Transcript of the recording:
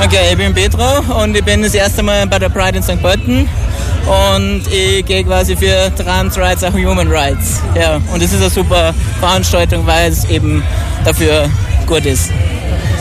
Okay, ich bin Pedro und ich bin das erste Mal bei der Pride in St. Pölten und ich gehe quasi für Trans Rights, auch Human Rights. Ja, und es ist eine super Veranstaltung, weil es eben dafür gut ist.